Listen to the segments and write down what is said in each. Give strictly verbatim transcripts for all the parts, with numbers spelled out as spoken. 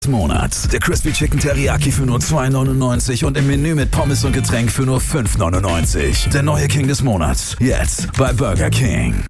Monats. Der Crispy Chicken Teriyaki für nur zwei neunundneunzig und im Menü mit Pommes und Getränk für nur fünf neunundneunzig. Der neue King des Monats. Jetzt bei Burger King.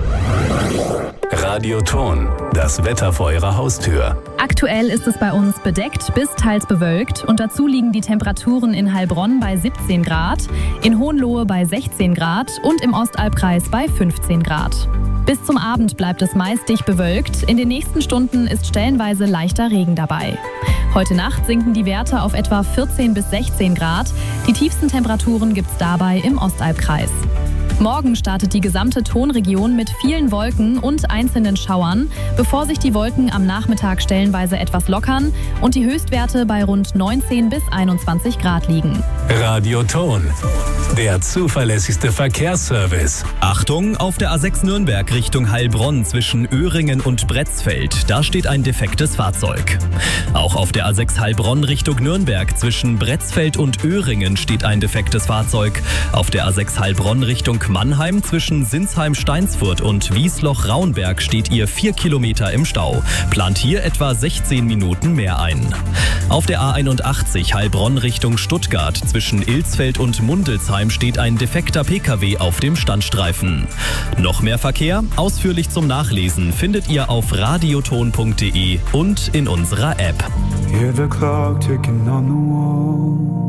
Radioton, das Wetter vor Ihrer Haustür. Aktuell ist es bei uns bedeckt bis teils bewölkt und dazu liegen die Temperaturen in Heilbronn bei siebzehn Grad, in Hohenlohe bei sechzehn Grad und im Ostalbkreis bei fünfzehn Grad. Bis zum Abend bleibt es meist dicht bewölkt. In den nächsten Stunden ist stellenweise leichter Regen dabei. Heute Nacht sinken die Werte auf etwa vierzehn bis sechzehn Grad. Die tiefsten Temperaturen gibt es dabei im Ostalbkreis. Morgen startet die gesamte Tonregion mit vielen Wolken und einzelnen Schauern, bevor sich die Wolken am Nachmittag stellenweise etwas lockern und die Höchstwerte bei rund neunzehn bis einundzwanzig Grad liegen. Radioton, der zuverlässigste Verkehrsservice. Achtung, auf der A sechs Nürnberg Richtung Heilbronn zwischen Öhringen und Bretzfeld. Da steht ein defektes Fahrzeug. Auch auf der A sechs Heilbronn Richtung Nürnberg zwischen Bretzfeld und Öhringen steht ein defektes Fahrzeug. Auf der A sechs Heilbronn Richtung Mannheim zwischen Sinsheim-Steinsfurt und Wiesloch-Raunberg steht ihr vier Kilometer im Stau. Plant hier etwa sechzehn Minuten mehr ein. Auf der A einundachtzig Heilbronn Richtung Stuttgart zwischen Ilsfeld und Mundelsheim steht ein defekter Pkw auf dem Standstreifen. Noch mehr Verkehr, ausführlich zum Nachlesen, findet ihr auf radioton punkt de und in unserer App. Hear the clock ticking on the wall.